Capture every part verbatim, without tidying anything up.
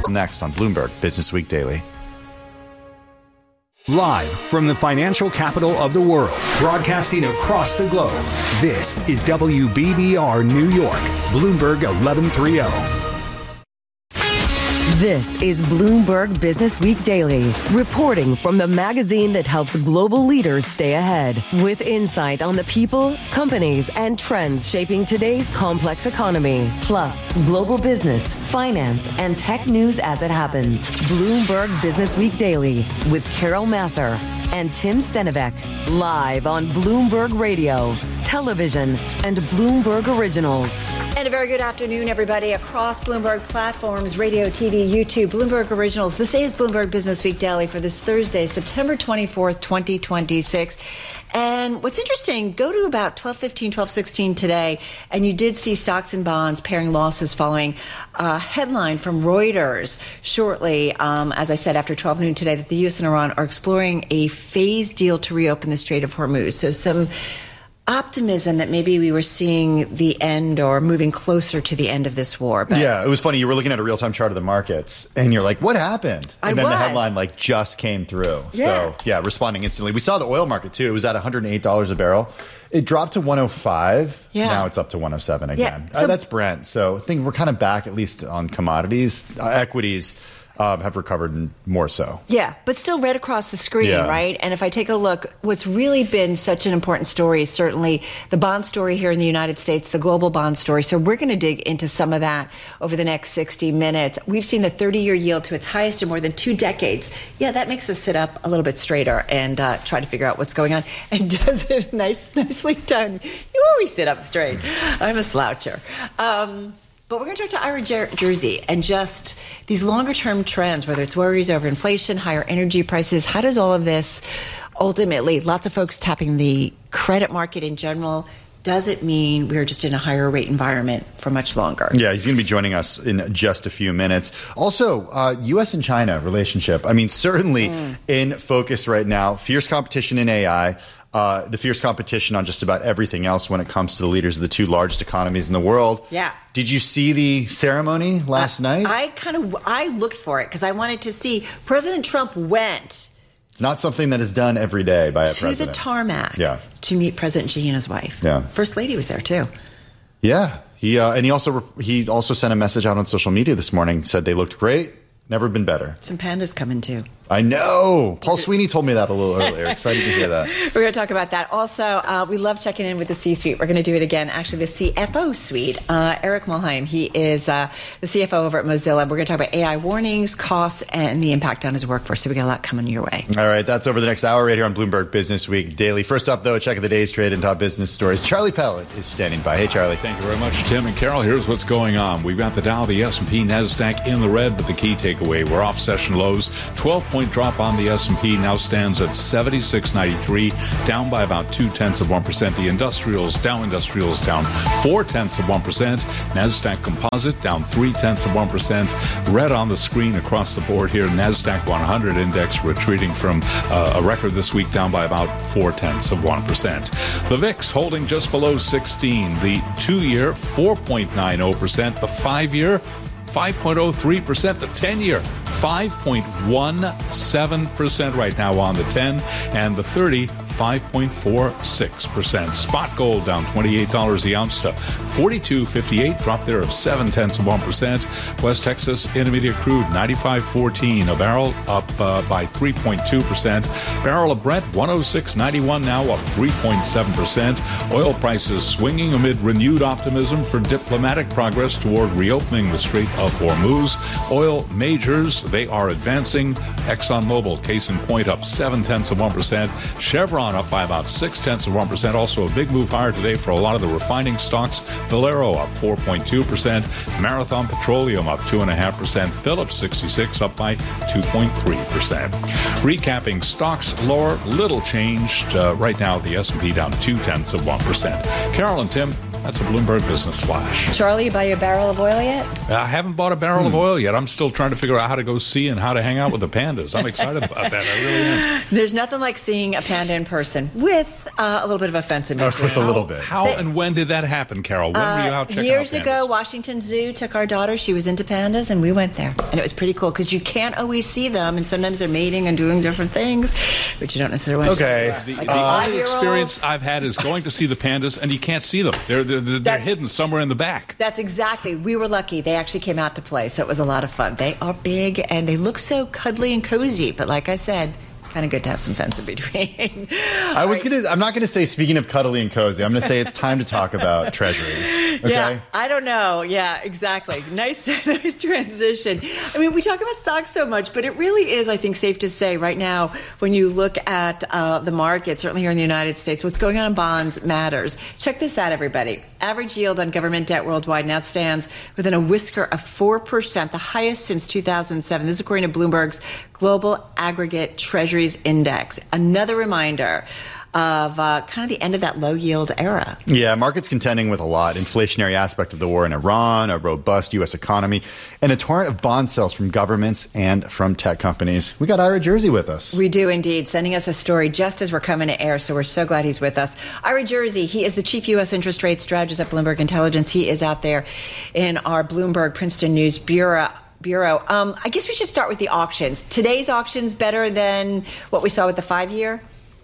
Next on Bloomberg Business Week Daily. Live from the financial capital of the world, broadcasting across the globe, this is W B B R New York, Bloomberg eleven thirty. This is Bloomberg Business Week Daily, reporting from the magazine that helps global leaders stay ahead, with insight on the people, companies, and trends shaping today's complex economy, plus global business, finance, and tech news as it happens. Bloomberg Business Week Daily with Carol Massar and Tim Stenivek, live on Bloomberg Radio, television, and Bloomberg Originals. And a very good afternoon, everybody, across Bloomberg platforms, radio, T V, YouTube, Bloomberg Originals. This is Bloomberg Business Week Daily for this Thursday, September twenty-fourth, twenty twenty-six. And what's interesting, go to about twelve fifteen, twelve sixteen today, and you did see stocks and bonds pairing losses following a headline from Reuters shortly, um, as I said, after twelve noon today, that the U S and Iran are exploring a phased deal to reopen the Strait of Hormuz. So some optimism that maybe we were seeing the end or moving closer to the end of this war. But yeah, it was funny. You were looking at a real-time chart of the markets, and you're like, what happened? And I then was. the headline like just came through. Yeah. So, yeah, responding instantly. We saw the oil market, too. It was at one hundred eight dollars a barrel. It dropped to one oh five. Yeah. Now it's up to one oh seven again. Yeah. So, uh, that's Brent. So I think we're kind of back, at least on commodities. Uh, equities Um, have recovered more so. Yeah, but still right across the screen, yeah. right? And if I take a look, what's really been such an important story is certainly the bond story here in the United States, the global bond story. So we're going to dig into some of that over the next sixty minutes. We've seen the thirty-year yield to its highest in more than two decades. Yeah, that makes us sit up a little bit straighter and uh, try to figure out what's going on. And does it nice, nicely done. You always sit up straight. I'm a sloucher. Um... But we're going to talk to Ira Jer- Jersey and just these longer-term trends, whether it's worries over inflation, higher energy prices. How does all of this ultimately, lots of folks tapping the credit market in general, does it mean we're just in a higher rate environment for much longer? Yeah, he's going to be joining us in just a few minutes. Also, uh, U S and China relationship. I mean, certainly mm. in focus right now. Fierce competition in A I. Uh, the fierce competition on just about everything else when it comes to the leaders of the two largest economies in the world. Yeah. Did you see the ceremony last uh, night? I kind of, I looked for it because I wanted to see. President Trump went. It's not something that is done every day by a to president. the tarmac yeah. to meet President Xi and his wife. Yeah. First Lady was there too. Yeah. He uh, and he also he also sent a message out on social media this morning. Said they looked great. Never been better. Some pandas coming too. I know. Paul Sweeney told me that a little earlier. Excited to hear that. We're going to talk about that. Also, uh, we love checking in with the C-suite. We're going to do it again. Actually, the C F O suite. Uh, Eric Mulheim, he is uh, the C F O over at Mozilla. We're going to talk about A I warnings, costs, and the impact on his workforce. So we got a lot coming your way. All right. That's over the next hour right here on Bloomberg Business Week Daily. First up, though, a check of the day's trade and top business stories. Charlie Pellet is standing by. Hey, Charlie. Thank you very much, Tim and Carol. Here's what's going on. We've got the Dow, the S and P, NASDAQ in the red, but the key takeaway, we're off session lows. twelve-point drop on the S and P now stands at seventy-six ninety-three, down by about two-tenths of one percent. The industrials, Dow Industrials down four-tenths of one percent. NASDAQ Composite down three-tenths of one percent. Red on the screen across the board here. NASDAQ one hundred index retreating from uh, a record this week, down by about four-tenths of one percent. The V I X holding just below sixteen. The two-year, four point nine zero percent. The five-year, five point zero three percent. The ten-year, five point one seven percent right now on the ten, and the thirty, five point four six percent. Spot gold down twenty-eight dollars the ounce to forty-two fifty-eight, drop there of seven tenths of one percent. West Texas Intermediate crude ninety-five fourteen a barrel, up uh, by three point two percent. Barrel of Brent one oh six ninety-one now, up three point seven percent. Oil prices swinging amid renewed optimism for diplomatic progress toward reopening the Strait of Hormuz. Oil majors, they are advancing. ExxonMobil, case in point, up seven tenths of one percent. Chevron up by about six tenths of one percent. Also a big move higher today for a lot of the refining stocks. Valero up four point two percent. Marathon Petroleum up two point five percent. Phillips sixty-six up by two point three percent. Recapping stocks lower, little changed. Uh, right now, the S and P down two tenths of one percent. Carol and Tim, That's a Bloomberg Business Flash. Charlie, you buy your barrel of oil yet? I haven't bought a barrel hmm. of oil yet. I'm still trying to figure out how to go see and how to hang out with the pandas. I'm excited about that. I really am. There's nothing like seeing a panda in person with uh, a little bit of a fence in between. With a little bit. How they, and when did that happen, Carol? When uh, were you out checking years out pandas? ago, Washington Zoo took our daughter. She was into pandas, and we went there. And it was pretty cool because you can't always see them, and sometimes they're mating and doing different things, which you don't necessarily want okay. to see. The, the uh, only experience I've had is going to see the pandas, and you can't see them. They're, they're, they're, they're hidden somewhere in the back. That's exactly. We were lucky. They actually came out to play, so it was a lot of fun. They are big, and they look so cuddly and cozy, but like I said, kind of good to have some fence in between. I was right. gonna. I'm not gonna say. Speaking of cuddly and cozy, I'm gonna say it's time to talk about treasuries. Okay? Yeah, I don't know. Yeah, exactly. Nice, nice transition. I mean, we talk about stocks so much, but it really is, I think, safe to say right now, when you look at uh, the market, certainly here in the United States, what's going on in bonds matters. Check this out, everybody. Average yield on government debt worldwide now stands within a whisker of four percent, the highest since two thousand seven. This is according to Bloomberg's Global Aggregate Treasuries Index. Another reminder of uh, kind of the end of that low-yield era. Yeah, market's contending with a lot. Inflationary aspect of the war in Iran, a robust U S economy, and a torrent of bond sales from governments and from tech companies. We got Ira Jersey with us. We do indeed, sending us a story just as we're coming to air, so we're so glad he's with us. Ira Jersey, he is the chief U S interest rate strategist at Bloomberg Intelligence. He is out there in our Bloomberg Princeton News Bureau. Bureau. Um, I guess we should start with the auctions. Today's auction's better than what we saw with the five-year?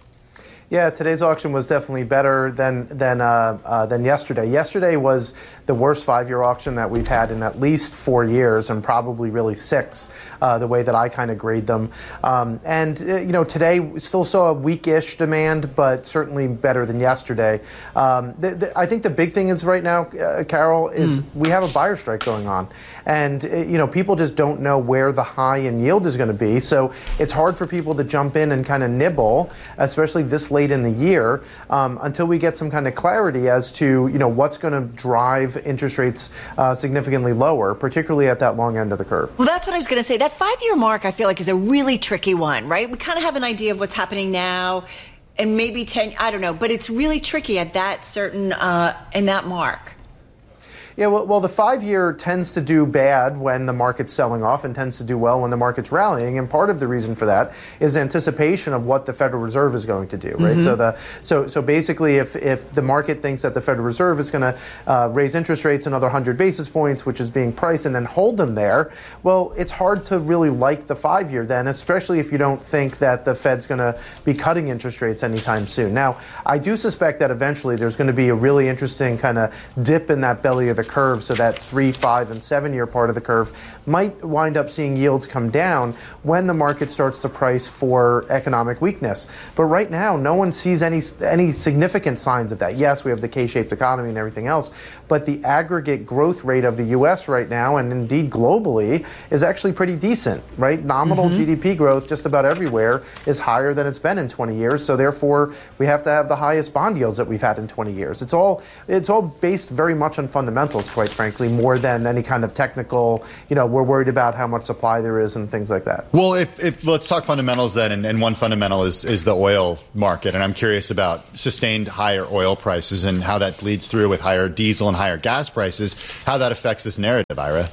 Yeah, today's auction was definitely better than than uh, uh, than yesterday. Yesterday was the worst five-year auction that we've had in at least four years, and probably really six, uh, the way that I kind of grade them. Um, and uh, you know, today we still saw a weakish demand, but certainly better than yesterday. Um, the, the, I think the big thing is right now, uh, Carol, is mm. we have a buyer strike going on, and uh, you know, people just don't know where the high in yield is going to be. So it's hard for people to jump in and kind of nibble, especially this late in the year, um, until we get some kind of clarity as to, you know, what's going to drive interest rates uh, significantly lower, particularly at that long end of the curve. Well, that's what I was going to say. That five-year mark, I feel like, is a really tricky one, right? We kind of have an idea of what's happening now, and maybe ten, I don't know, but it's really tricky at that certain, uh, in that mark. Yeah, well, well, the five-year tends to do bad when the market's selling off and tends to do well when the market's rallying. And part of the reason for that is anticipation of what the Federal Reserve is going to do, right? Mm-hmm. So the so so basically, if if the market thinks that the Federal Reserve is going to uh, raise interest rates another one hundred basis points, which is being priced, and then hold them there, well, it's hard to really like the five-year then, especially if you don't think that the Fed's going to be cutting interest rates anytime soon. Now, I do suspect that eventually there's going to be a really interesting kind of dip in that belly of the curve, so that three, five, and seven-year part of the curve might wind up seeing yields come down when the market starts to price for economic weakness. But right now, no one sees any any significant signs of that. Yes, we have the K-shaped economy and everything else, but the aggregate growth rate of the U S right now, and indeed globally, is actually pretty decent, right? Nominal mm-hmm. G D P growth just about everywhere is higher than it's been in twenty years, so therefore we have to have the highest bond yields that we've had in twenty years. It's all it's all based very much on fundamentals, quite frankly, more than any kind of technical, you know, we're worried about how much supply there is and things like that. Well, if, if let's talk fundamentals then, and, and one fundamental is, is the oil market, and I'm curious about sustained higher oil prices and how that bleeds through with higher diesel and higher gas prices, how that affects this narrative, Ira.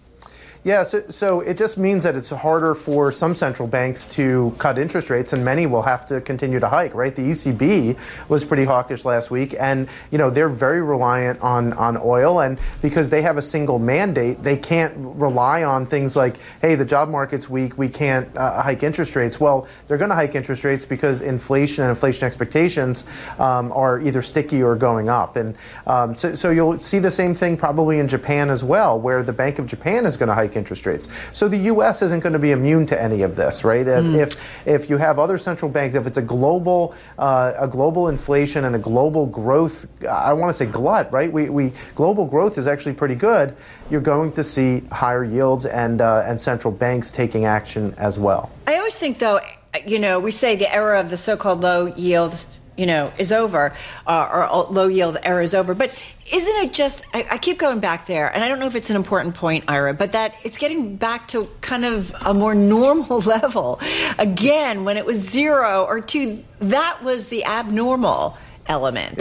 Yeah, so, so it just means that it's harder for some central banks to cut interest rates, and many will have to continue to hike, right? The E C B was pretty hawkish last week, and, you know, they're very reliant on, on oil, and because they have a single mandate, they can't rely on things like, hey, the job market's weak, we can't uh, hike interest rates. Well, they're going to hike interest rates because inflation and inflation expectations um, are either sticky or going up. And um, so, so you'll see the same thing probably in Japan as well, where the Bank of Japan is going to hike interest rates. So the U S isn't going to be immune to any of this, right? Mm. If if you have other central banks, if it's a global uh, a global inflation and a global growth, I want to say glut, right? We we global growth is actually pretty good. You're going to see higher yields and uh, and central banks taking action as well. I always think, though, you know, we say the era of the so-called low yield, you know, is over, uh, or low yield era is over. But isn't it just, I, I keep going back there, and I don't know if it's an important point, Ira, but that it's getting back to kind of a more normal level. Again, when it was zero or two, that was the abnormal element. Yeah.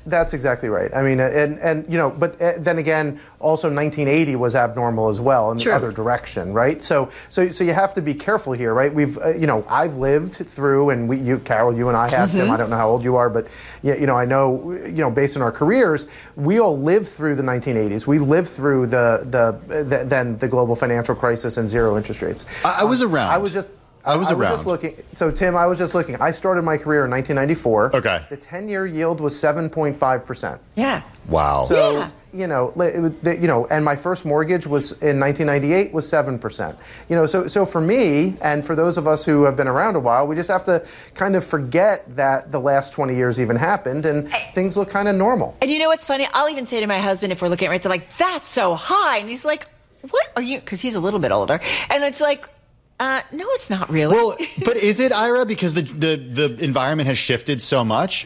That's exactly right. I mean, and, and you know, but then again, also nineteen eighty was abnormal as well in True. the other direction, right? So, so, so you have to be careful here, right? We've, uh, you know, I've lived through, and we, you, Carol, you and I have, mm-hmm. Tim, I don't know how old you are, but you know, I know, you know, based on our careers, we all lived through the nineteen eighties. We lived through the the, the then the global financial crisis and zero interest rates. I, I was around. I was just. I was I around. was just looking. So, Tim, I was just looking. I started my career in nineteen ninety-four. Okay. The ten-year yield was seven point five percent. Yeah. Wow. So, yeah. you know, it, the, you know, and my first mortgage was in nineteen ninety-eight was seven percent. You know, so so for me and for those of us who have been around a while, we just have to kind of forget that the last twenty years even happened, and things look kind of normal. And you know what's funny? I'll even say to my husband, if we're looking at rates, I'm like, that's so high. And he's like, what are you? Because he's a little bit older. And it's like, Uh, no, it's not really. Well, but is it, Ira? Because the, the, the environment has shifted so much?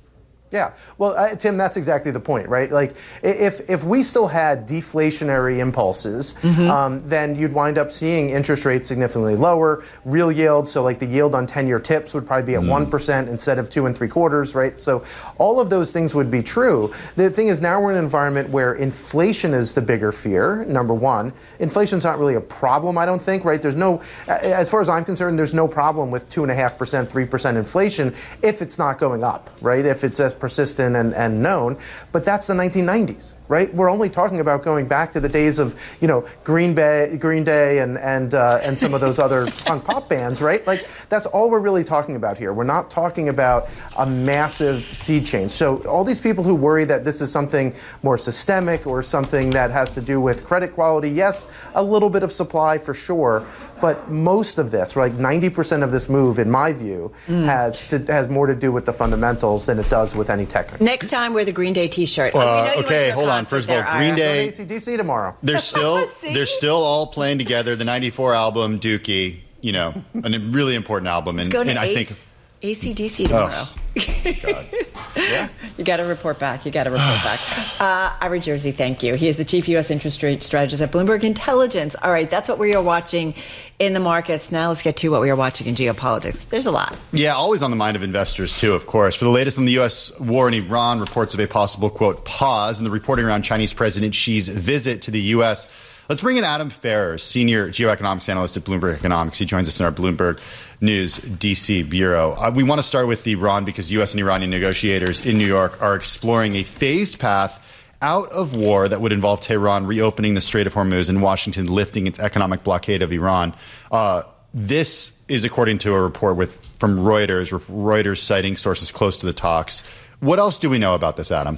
Yeah. Well, uh, Tim, that's exactly the point, right? Like, if if we still had deflationary impulses, mm-hmm. um, then you'd wind up seeing interest rates significantly lower, real yield. So, like, the yield on ten-year tips would probably be at one mm. percent instead of two and three quarters, right? So, all of those things would be true. The thing is, now we're in an environment where inflation is the bigger fear. Number one, inflation's not really a problem, I don't think, right? There's no, as far as I'm concerned, there's no problem with two and a half percent, three percent inflation if it's not going up, right? If it's as persistent and, and known, but that's the nineteen nineties, right? We're only talking about going back to the days of, you know, Green Bay, Green Day, and and uh, and some of those other punk pop bands, right? Like, that's all we're really talking about here. We're not talking about a massive sea change. So all these people who worry that this is something more systemic or something that has to do with credit quality, yes, a little bit of supply for sure, but most of this, like ninety percent of this move, in my view, mm. has to has more to do with the fundamentals than it does with any technical. Next time, wear the Green Day T-shirt. Uh, oh, okay, hold on. First of all, Green Day, A C D C tomorrow. They're still they're still all playing together. The ninety-four album, Dookie, you know, a really important album, and, and I Ace, think A C D C tomorrow. Oh. God. Yeah. You got to report back. You got to report back. Uh, Ira Jersey, thank you. He is the chief U S interest rate strategist at Bloomberg Intelligence. All right, that's what we are watching in the markets. Now let's get to what we are watching in geopolitics. There's a lot. Yeah, always on the mind of investors, too, of course. For the latest on the U S war in Iran, reports of a possible, quote, pause in the reporting around Chinese President Xi's visit to the U S. Let's bring in Adam Ferrers, senior geoeconomics analyst at Bloomberg Economics. He joins us in our Bloomberg News D C bureau. Uh, we want to start with Iran because U S and Iranian negotiators in New York are exploring a phased path out of war that would involve Tehran reopening the Strait of Hormuz and Washington lifting its economic blockade of Iran. Uh, this is according to a report with from Reuters, Reuters citing sources close to the talks. What else do we know about this, Adam?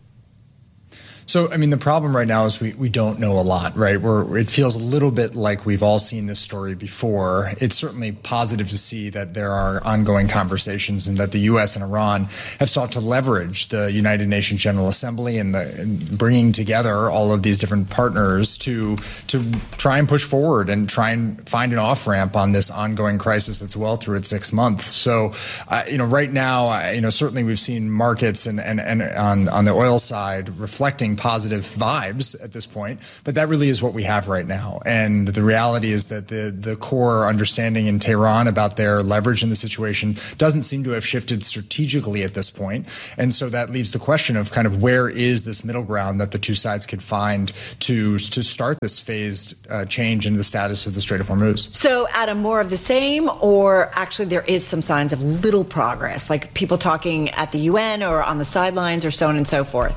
So, I mean, the problem right now is we, we don't know a lot, right? We're, it feels a little bit like we've all seen this story before. It's certainly positive to see that there are ongoing conversations and that the U S and Iran have sought to leverage the United Nations General Assembly and, the, and bringing together all of these different partners to to try and push forward and try and find an off-ramp on this ongoing crisis that's well through its sixth month. So, uh, you know, right now, uh, you know, certainly we've seen markets and, and, and on, on the oil side reflecting positive vibes at this point, but that really is what we have right now. And the reality is that the the core understanding in Tehran about their leverage in the situation doesn't seem to have shifted strategically at this point. And so that leaves the question of kind of where is this middle ground that the two sides could find to to start this phased uh, change in the status of the Strait of Hormuz. So, Adam, more of the same, or actually there is some signs of little progress, like people talking at the U N or on the sidelines or so on and so forth?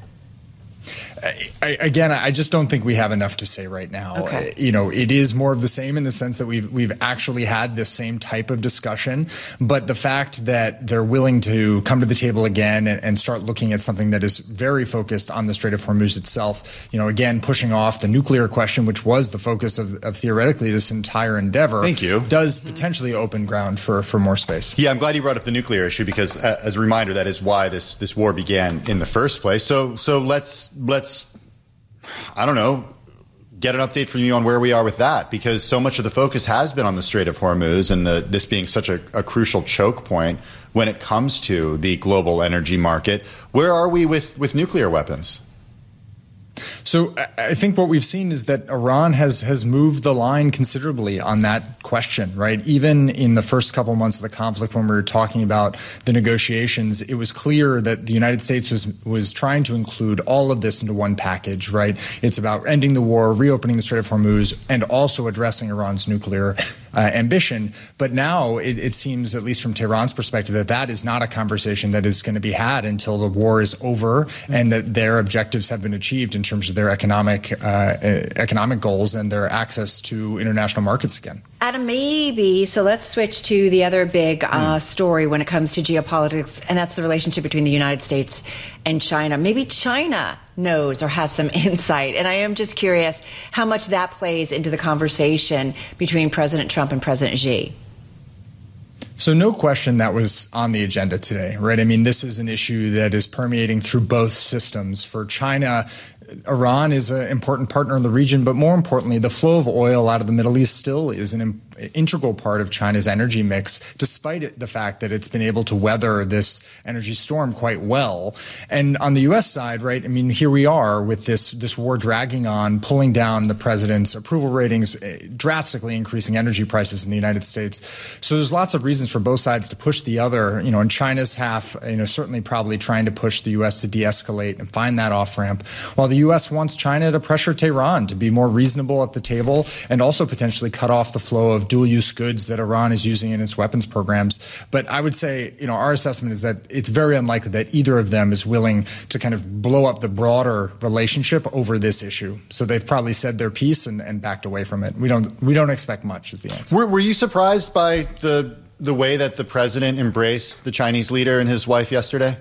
I, again, I just don't think we have enough to say right now. Okay. You know, it is more of the same in the sense that we've we've actually had this same type of discussion. But the fact that they're willing to come to the table again and, and start looking at something that is very focused on the Strait of Hormuz itself, you know, again, pushing off the nuclear question, which was the focus of, of theoretically this entire endeavor, Thank you. does potentially open ground for, for more space. Yeah, I'm glad you brought up the nuclear issue because, uh, as a reminder, that is why this this war began in the first place. So, so let's let's. I don't know, get an update from you on where we are with that, because so much of the focus has been on the Strait of Hormuz and the, this being such a, a crucial choke point when it comes to the global energy market. Where are we with, with nuclear weapons? So I think what we've seen is that Iran has has moved the line considerably on that question, right? Even in the first couple months of the conflict, when we were talking about the negotiations, it was clear that the United States was was trying to include all of this into one package, right? It's about ending the war, reopening the Strait of Hormuz, and also addressing Iran's nuclear uh, ambition. But now it, it seems, at least from Tehran's perspective, that that is not a conversation that is going to be had until the war is over and that their objectives have been achieved in terms of their economic uh, economic goals and their access to international markets again. Adam, maybe, so let's switch to the other big uh, mm. story when it comes to geopolitics, and that's the relationship between the United States and China. Maybe China knows or has some insight, and I am just curious how much that plays into the conversation between President Trump and President Xi. So no question that was on the agenda today, right? I mean, this is an issue that is permeating through both systems. For China, Iran is an important partner in the region, but more importantly, the flow of oil out of the Middle East still is an integral part of China's energy mix, despite it, the fact that it's been able to weather this energy storm quite well. And on the U S side, right, I mean, here we are with this, this war dragging on, pulling down the president's approval ratings, drastically increasing energy prices in the United States. So there's lots of reasons for both sides to push the other. You know, in China's half, you know, certainly probably trying to push the U S to de-escalate and find that off-ramp, while the U S wants China to pressure Tehran to be more reasonable at the table and also potentially cut off the flow of dual-use goods that Iran is using in its weapons programs. But I would say, you know, our assessment is that it's very unlikely that either of them is willing to kind of blow up the broader relationship over this issue. So they've probably said their piece and, and backed away from it. We don't we don't expect much is the answer. Were, were you surprised by the the way that the president embraced the Chinese leader and his wife yesterday?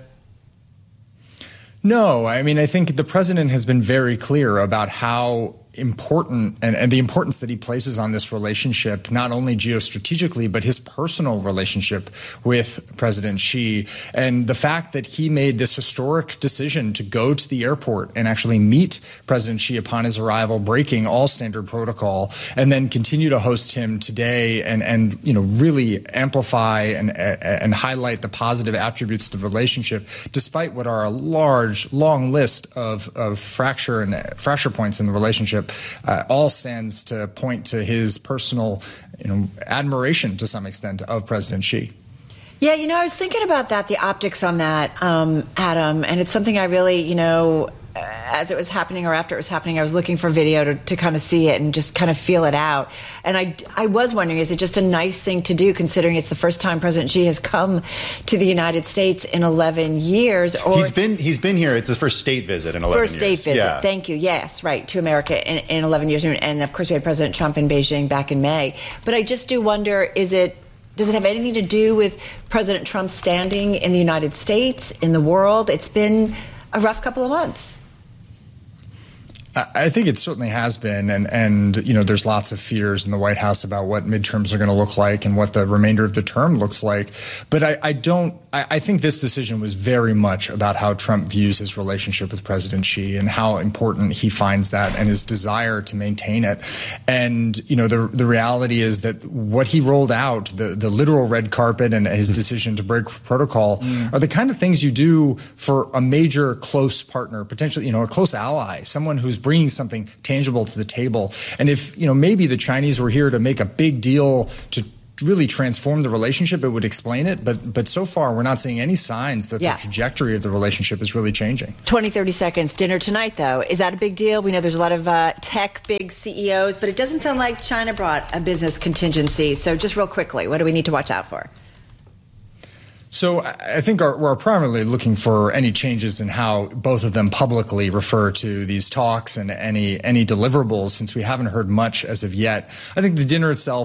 No, I mean, I think the president has been very clear about how important and, and the importance that he places on this relationship, not only geostrategically, but his personal relationship with President Xi. And the fact that he made this historic decision to go to the airport and actually meet President Xi upon his arrival, breaking all standard protocol, and then continue to host him today and, and you know, really amplify and, and highlight the positive attributes of the relationship, despite what are a large, long list of, of fracture and fracture points in the relationship. Uh, all stands to point to his personal, you know, admiration to some extent of President Xi. Yeah, you know, I was thinking about that, the optics on that, um, Adam, and it's something I really, you know, as it was happening or after it was happening, I was looking for video to, to kind of see it and just kind of feel it out. And I, I was wondering, is it just a nice thing to do, considering it's the first time President Xi has come to the United States in eleven years? Or he's been he's been here. It's his first state visit in eleven years. First state visit. Yeah. Thank you. Yes, right, to America in, in eleven years. And of course, we had President Trump in Beijing back in May. But I just do wonder, is it does it have anything to do with President Trump's standing in the United States, in the world? It's been a rough couple of months. I think it certainly has been, and, and you know, there's lots of fears in the White House about what midterms are going to look like and what the remainder of the term looks like. But I, I don't. I, I think this decision was very much about how Trump views his relationship with President Xi and how important he finds that and his desire to maintain it. And you know, the the reality is that what he rolled out, the the literal red carpet and his decision to break protocol, mm. are the kind of things you do for a major close partner, potentially, you know, a close ally, someone who's bringing something tangible to the table. And if, you know, maybe the Chinese were here to make a big deal to really transform the relationship, it would explain it. But but so far, we're not seeing any signs that yeah. the trajectory of the relationship is really changing. twenty, thirty seconds. Dinner tonight, though. Is that a big deal? We know there's a lot of uh, tech big C E Os, but it doesn't sound like China brought a business contingency. So just real quickly, what do we need to watch out for? So I think our, we're primarily looking for any changes in how both of them publicly refer to these talks and any any deliverables, since we haven't heard much as of yet. I think the dinner itself